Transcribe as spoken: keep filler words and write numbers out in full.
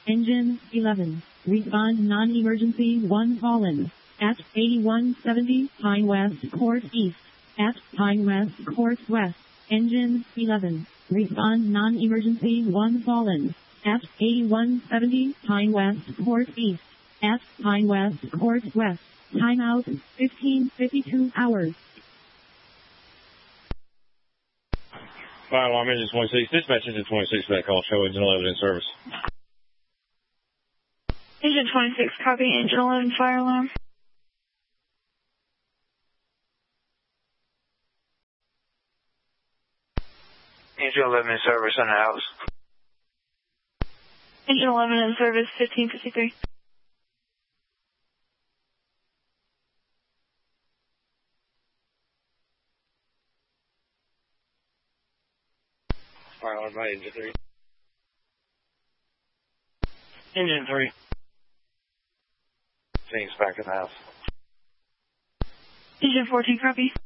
Engine eleven. Respond non-emergency one fallen. At eighty-one seventy Pine West Court East. At Pine West Court West. Engine eleven. Respond non-emergency one fallen. At eighty-one seventy Pine West Court East. At Pine West Court West. Timeout fifteen fifty-two hours. Fire alarm engine twenty-six. Dispatch engine twenty-six for that call. Show engine eleven in service. Engine twenty-six, copy. Engine eleven, fire alarm. Engine eleven in service on the house. Engine eleven in service, fifteen fifty-three. Fire alarm by engine three. Engine three. James back in the house. Engine fourteen, copy.